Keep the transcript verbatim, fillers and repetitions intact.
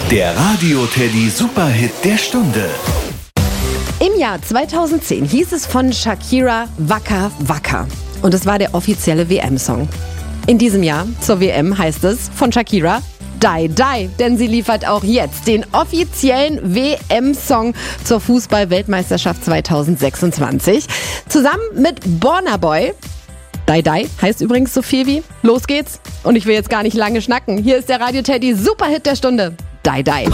Der Radio Teddy Superhit der Stunde. Im Jahr zweitausendzehn hieß es von Shakira Waka Waka. Und es war der offizielle W M-Song. In diesem Jahr zur W M heißt es von Shakira Die Die, denn sie liefert auch jetzt den offiziellen W M-Song zur Fußball-Weltmeisterschaft zweitausendsechsundzwanzig. Zusammen mit Burna Boy. Die Die heißt übrigens so viel wie Los geht's. Und ich will jetzt gar nicht lange schnacken. Hier ist der Radio Teddy Superhit der Stunde. Die Die.